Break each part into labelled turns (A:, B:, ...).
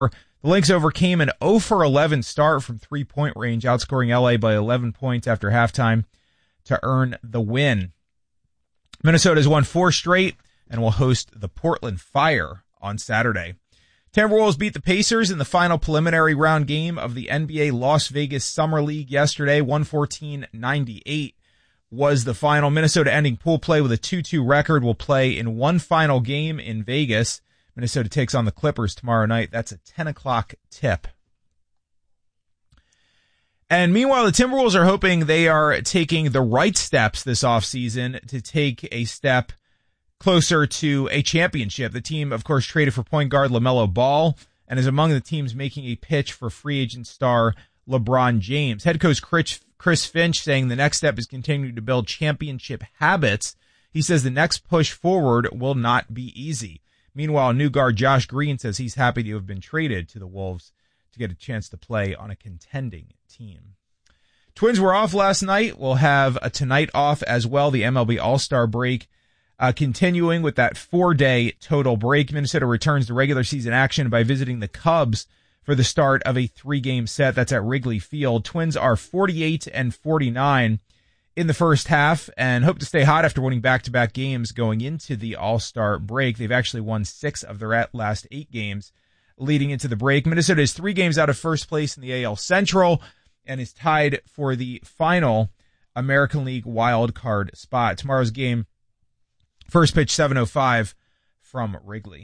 A: The Lynx overcame an 0 for 11 start from three-point range, outscoring LA by 11 points after halftime to earn the win. Minnesota has won 4 straight and will host the Portland Fire on Saturday. Timberwolves beat the Pacers in the final preliminary round game of the NBA Las Vegas Summer League yesterday. 114-98 was the final. Minnesota ending pool play with a 2-2 record, will play in one final game in Vegas. Minnesota takes on the Clippers tomorrow night. That's a 10 o'clock tip. And meanwhile, the Timberwolves are hoping they are taking the right steps this offseason to take a step closer to a championship. The team, of course, traded for point guard LaMelo Ball and is among the teams making a pitch for free agent star LeBron James. Head coach Chris Finch saying the next step is continuing to build championship habits. He says the next push forward will not be easy. Meanwhile, new guard Josh Green says he's happy to have been traded to the Wolves to get a chance to play on a contending team. Twins were off last night. We'll have a tonight off as well. The MLB All-Star break continuing with that 4-day total break. Minnesota returns to regular season action by visiting the Cubs for the start of a 3-game set. That's at Wrigley Field. Twins are 48-49 in the first half and hope to stay hot after winning back-to-back games going into the All-Star break. They've actually won 6 of their last 8 games leading into the break. Minnesota is 3 games out of first place in the AL Central and is tied for the final American League wild card spot. Tomorrow's game, first pitch 7:05 from Wrigley.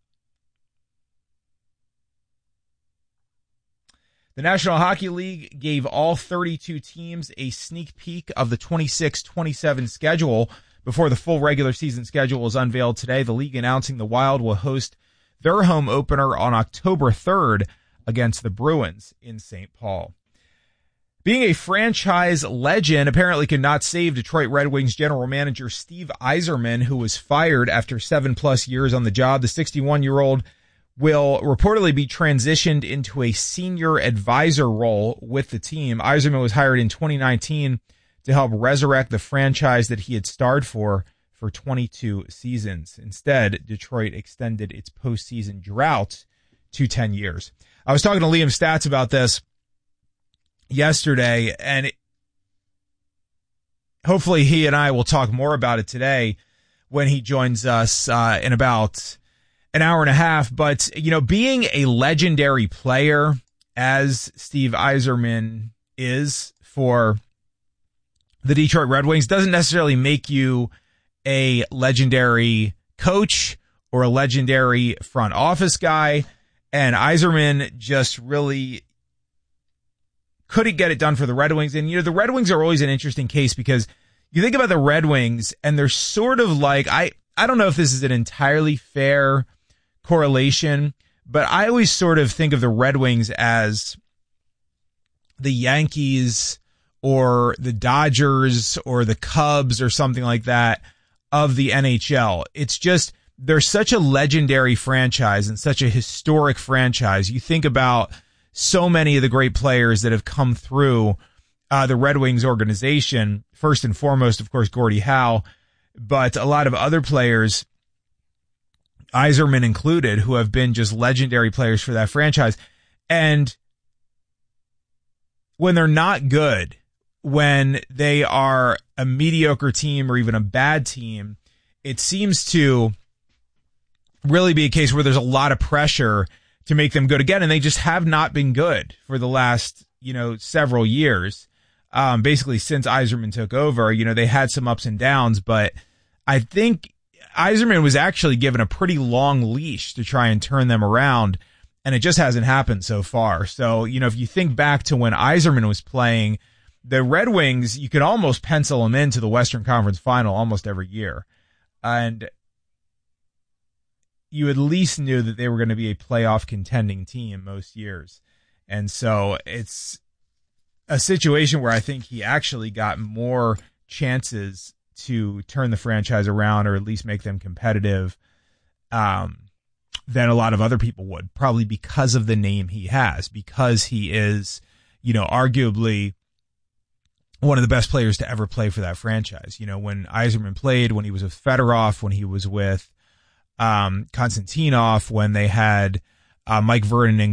A: The National Hockey League gave all 32 teams a sneak peek of the 26-27 schedule before the full regular season schedule is unveiled today. The league announcing the Wild will host their home opener on October 3rd against the Bruins in St. Paul. Being a franchise legend apparently could not save Detroit Red Wings general manager Steve Yzerman, who was fired after 7+ years on the job. The 61-year-old will reportedly be transitioned into a senior advisor role with the team. Yzerman was hired in 2019 to help resurrect the franchise that he had starred for 22 seasons. Instead, Detroit extended its postseason drought to 10 years. I was talking to Liam Statz about this yesterday, and hopefully he and I will talk more about it today when he joins us in about an hour and a half. But, you know, being a legendary player, as Steve Yzerman is for the Detroit Red Wings, doesn't necessarily make you a legendary coach or a legendary front office guy. And Yzerman just really couldn't get it done for the Red Wings. And, you know, the Red Wings are always an interesting case because you think about the Red Wings and they're sort of like, I don't know if this is an entirely fair correlation, but I always sort of think of the Red Wings as the Yankees or the Dodgers or the Cubs or something like that of the NHL. It's just, they're such a legendary franchise and such a historic franchise. You think about so many of the great players that have come through the Red Wings organization. First and foremost, of course, Gordie Howe, but a lot of other players, Yzerman included, who have been just legendary players for that franchise. And when they're not good, when they are a mediocre team or even a bad team, it seems to really be a case where there's a lot of pressure to make them good again. And they just have not been good for the last, several years. Basically since Yzerman took over, they had some ups and downs, but I think Yzerman was actually given a pretty long leash to try and turn them around, and it just hasn't happened so far. So, if you think back to when Yzerman was playing, the Red Wings, you could almost pencil them into the Western Conference Final almost every year. And you at least knew that they were going to be a playoff contending team most years. And so it's a situation where I think he actually got more chances to turn the franchise around or at least make them competitive than a lot of other people would, probably because of the name he has, because he is, arguably one of the best players to ever play for that franchise. When Yzerman played, when he was with Fedorov, when he was with Konstantinov, when they had Mike Vernon and